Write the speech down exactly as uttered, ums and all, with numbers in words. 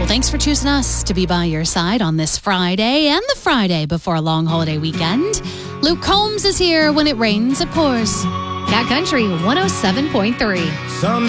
Well, thanks for choosing us to be by your side on this Friday and the Friday before a long holiday weekend. Luke Combs is here. When it rains, it pours. Cat Country one oh seven point three. Some